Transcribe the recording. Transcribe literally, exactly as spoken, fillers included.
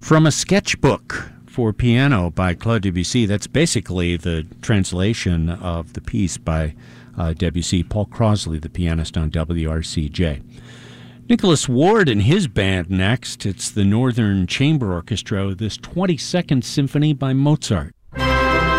From a sketchbook for piano by Claude Debussy. That's basically the translation of the piece by uh, Debussy. Paul Crosley, the pianist on W R C J. Nicholas Ward and his band next. It's the Northern Chamber Orchestra, this twenty-second Symphony by Mozart.